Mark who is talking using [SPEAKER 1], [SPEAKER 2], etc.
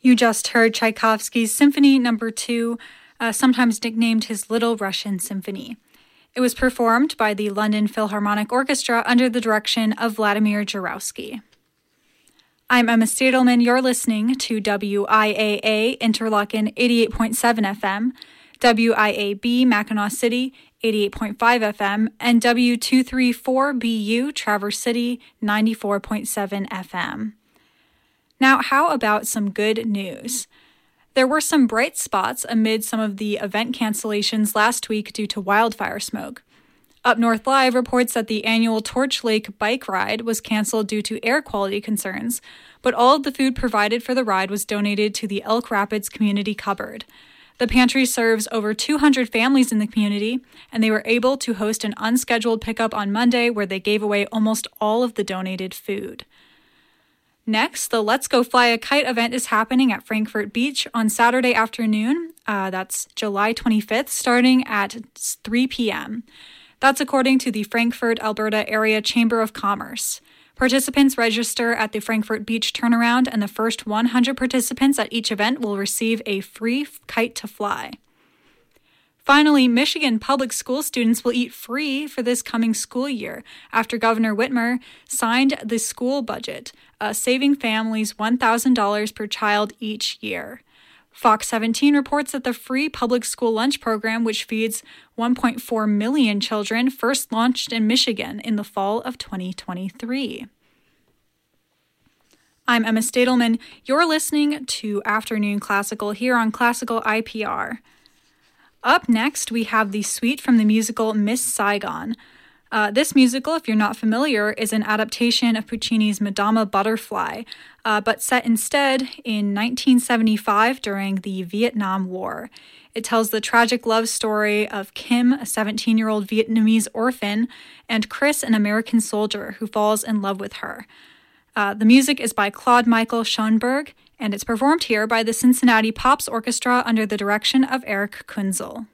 [SPEAKER 1] You just heard Tchaikovsky's Symphony No. 2, sometimes nicknamed his Little Russian Symphony. It was performed by the London Philharmonic Orchestra under the direction of Vladimir Jurowski. I'm Emma Stadelman. You're listening to WIAA Interlochen 88.7 FM, WIAB Mackinac City 88.5 FM, and W234BU Traverse City 94.7 FM. Now, how about some good news? There were some bright spots amid some of the event cancellations last week due to wildfire smoke. Up North Live reports that the annual Torch Lake bike ride was canceled due to air quality concerns, but all of the food provided for the ride was donated to the Elk Rapids Community Cupboard. The pantry serves over 200 families in the community, and they were able to host an unscheduled pickup on Monday where they gave away almost all of the donated food. Next, the Let's Go Fly a Kite event is happening at Frankfort Beach on Saturday afternoon. That's July 25th, starting at 3 p.m. That's according to the Frankfort, Alberta Area Chamber of Commerce. Participants register at the Frankfort Beach Turnaround, and the first 100 participants at each event will receive a free kite to fly. Finally, Michigan public school students will eat free for this coming school year after Governor Whitmer signed the school budget, saving families $1,000 per child each year. Fox 17 reports that the free public school lunch program, which feeds 1.4 million children, first launched in Michigan in the fall of 2023. I'm Emma Stadelman. You're listening to Afternoon Classical here on Classical IPR. Up next, we have the suite from the musical Miss Saigon. This musical, if you're not familiar, is an adaptation of Puccini's Madama Butterfly, but set instead in 1975 during the Vietnam War. It tells the tragic love story of Kim, a 17-year-old Vietnamese orphan, and Chris, an American soldier who falls in love with her. The music is by Claude Michael Schoenberg, and it's performed here by the Cincinnati Pops Orchestra under the direction of Eric Kunzel.